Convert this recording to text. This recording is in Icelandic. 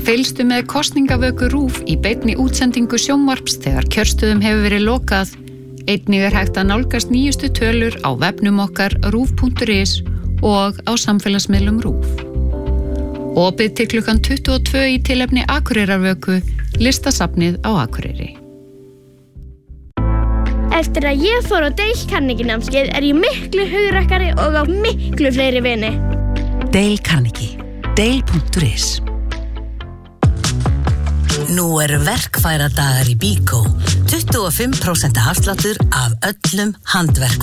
fylgstu með kosningavöku RÚV í beinni útsendingu sjónvarps þegar kjörstöðum hefur verið lokað. Einnig hægt að nálgast nýjustu tölur á vefnum okkar ruv.is og á samfélagsmiðlum RÚV. Opið til klukkan 22 í tilefni Akureyrarvöku, listasafnið á Akureyri. Eftir að ég fór á Dale Carnegie námskeið ég miklu hugrakkari og á miklu fleiri vini. Dale Carnegie. Dale.is. Nú verkfæradagar í Bíkó. 25% afsláttur af öllum handverk.